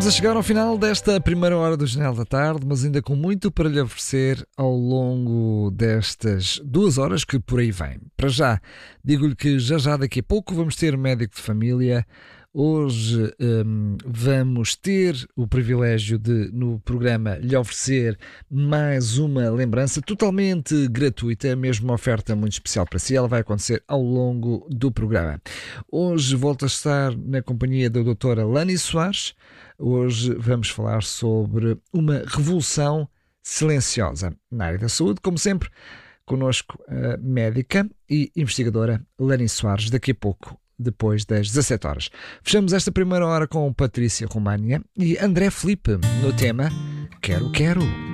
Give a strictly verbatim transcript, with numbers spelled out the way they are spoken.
Estamos a chegar ao final desta primeira hora do Jornal da Tarde, mas ainda com muito para lhe oferecer ao longo destas duas horas que por aí vêm. Para já, digo-lhe que já já daqui a pouco vamos ter médico de família. Hoje hum, vamos ter o privilégio de, no programa, lhe oferecer mais uma lembrança totalmente gratuita, mesmo uma oferta muito especial para si. Ela vai acontecer ao longo do programa. Hoje volto a estar na companhia da doutora Lani Soares. Hoje vamos falar sobre uma revolução silenciosa na área da saúde. Como sempre, connosco a médica e investigadora Lani Soares, daqui a pouco, depois das dezassete horas. Fechamos esta primeira hora com Patrícia România e André Filipe no tema Quero Quero.